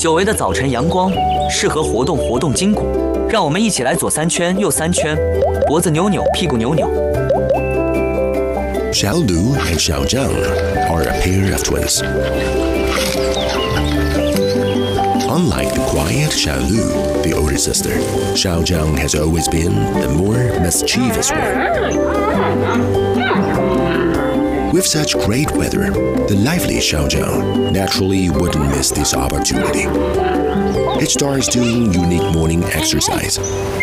久违的早晨阳光，适合活动筋骨。让我们一起来左3圈右3圈，脖子扭扭，屁股扭扭。 Xiao Lu and Xiao Zhang are a pair of twins. Unlike the quiet Xiao Lu, the older sister, Xiao Zhang has always been the more mischievous one. With such great weather, the lively Xiao Zhang naturally wouldn't miss this opportunity. It starts doing unique morning exercise,